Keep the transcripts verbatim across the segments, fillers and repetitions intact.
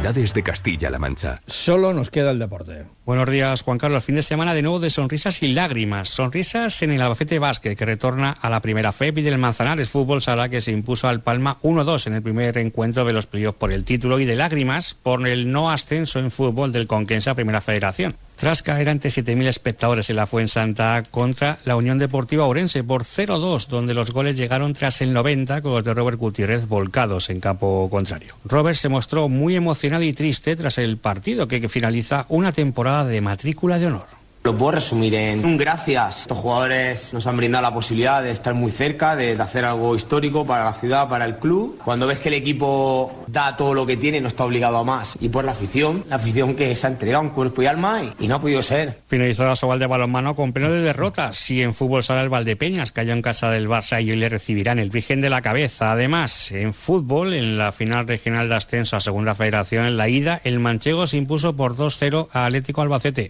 Actualidades de Castilla-La Mancha. Solo nos queda el deporte. Buenos días, Juan Carlos. Fin de semana de nuevo de sonrisas y lágrimas. Sonrisas en el Albacete Básquet, que retorna a la primera F E P, y del Manzanares Fútbol Sala, que se impuso al Palma uno dos en el primer encuentro de los playoffs por el título, y de lágrimas por el no ascenso en fútbol del Conquense a Primera Federación, tras caer ante siete mil espectadores en la Fuensanta contra la Unión Deportiva Ourense por cero dos, donde los goles llegaron tras el noventa, con los de Robert Gutiérrez volcados en campo contrario. Robert se mostró muy emocionado y triste tras el partido, que finaliza una temporada de matrícula de honor. Lo puedo resumir en un gracias. Estos jugadores nos han brindado la posibilidad de estar muy cerca, de, de hacer algo histórico para la ciudad, para el club. Cuando ves que el equipo da todo lo que tiene, no está obligado a más. Y por la afición, la afición que se ha entregado en cuerpo y alma y, y no ha podido ser. Finalizó la Sobal de balonmano con pleno de derrotas, y en fútbol sala el Valdepeñas cayó en casa del Barça y hoy le recibirán el Virgen de la Cabeza. Además, en fútbol, en la final regional de ascenso a Segunda Federación, en la ida, el Manchego se impuso por dos cero a Atlético Albacete.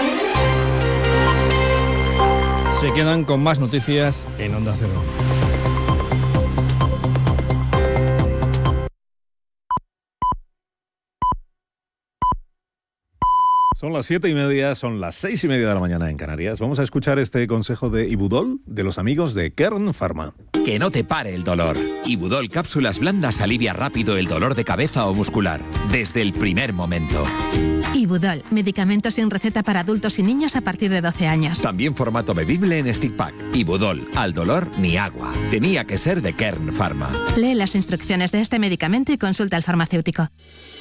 Se quedan con más noticias en Onda Cero. Son las siete y media, son las seis y media de la mañana en Canarias. Vamos a escuchar este consejo de Ibudol, de los amigos de Kern Pharma. Que no te pare el dolor. Ibudol Cápsulas Blandas alivia rápido el dolor de cabeza o muscular, desde el primer momento. Ibudol, medicamento sin receta para adultos y niños a partir de doce años. También formato bebible en stick pack. Ibudol, al dolor ni agua. Tenía que ser de Kern Pharma. Lee las instrucciones de este medicamento y consulta al farmacéutico.